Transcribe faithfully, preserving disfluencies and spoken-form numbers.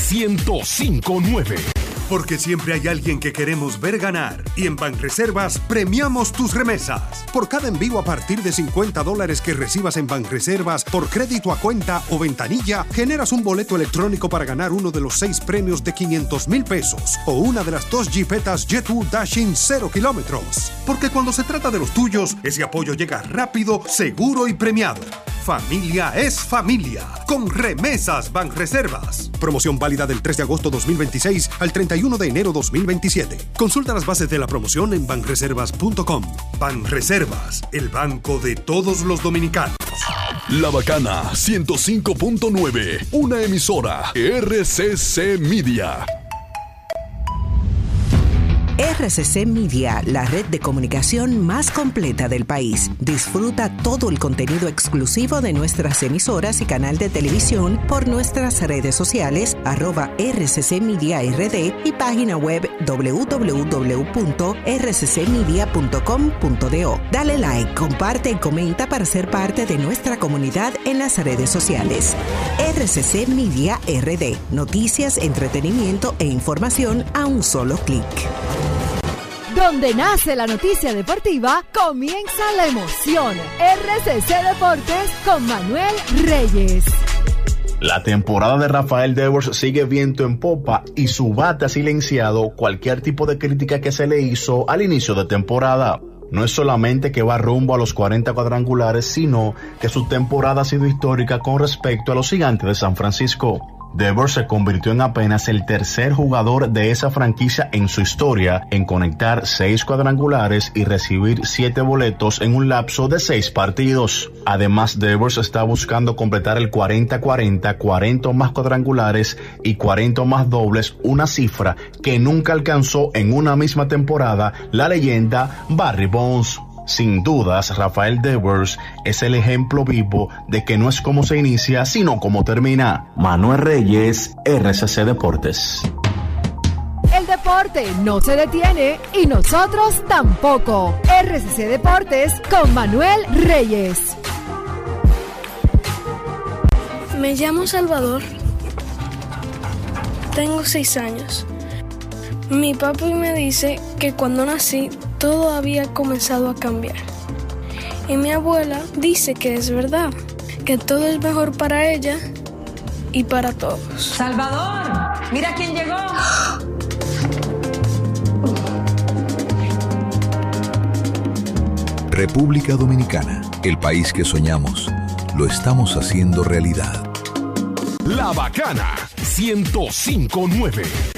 ciento cinco punto nueve. Porque siempre hay alguien que queremos ver ganar. Y en Banreservas premiamos tus remesas. Por cada envío a partir de cincuenta dólares que recibas en Banreservas por crédito a cuenta o ventanilla, generas un boleto electrónico para ganar uno de los seis premios de quinientos mil pesos o una de las dos Jeepetas Jet-U Dashing cero kilómetros. Porque cuando se trata de los tuyos, ese apoyo llega rápido, seguro y premiado. Familia es familia. Con Remesas Banreservas. Promoción válida del tres de agosto dos mil veintiséis al treinta y uno de enero dos mil veintisiete. Consulta las bases de la promoción en banreservas punto com. Banreservas, el banco de todos los dominicanos. La Bacana ciento cinco punto nueve. Una emisora R C C Media. R C C Media, la red de comunicación más completa del país. Disfruta todo el contenido exclusivo de nuestras emisoras y canal de televisión por nuestras redes sociales, arroba R C C Media R D y página web doble u doble u doble u punto r c c media punto com punto do. Dale like, comparte y comenta para ser parte de nuestra comunidad en las redes sociales. R C C Media R D. Noticias, entretenimiento e información a un solo clic. Donde nace la noticia deportiva, comienza la emoción. R C C Deportes con Manuel Reyes. La temporada de Rafael Devers sigue viento en popa y su bate ha silenciado cualquier tipo de crítica que se le hizo al inicio de temporada. No es solamente que va rumbo a los cuarenta cuadrangulares, sino que su temporada ha sido histórica con respecto a los Gigantes de San Francisco. Devers se convirtió en apenas el tercer jugador de esa franquicia en su historia en conectar seis cuadrangulares y recibir siete boletos en un lapso de seis partidos. Además, Devers está buscando completar el cuarenta cuarenta, cuarenta más cuadrangulares y cuarenta más dobles, una cifra que nunca alcanzó en una misma temporada la leyenda Barry Bonds. Sin dudas, Rafael Devers es el ejemplo vivo de que no es como se inicia, sino como termina. Manuel Reyes, R C C Deportes. El deporte no se detiene y nosotros tampoco. R C C Deportes con Manuel Reyes. Me llamo Salvador. Tengo seis años. Mi papi me dice que cuando nací todo había comenzado a cambiar. Y mi abuela dice que es verdad, que todo es mejor para ella y para todos. Salvador, mira quién llegó. República Dominicana, el país que soñamos, lo estamos haciendo realidad. La Bacana ciento cinco punto nueve.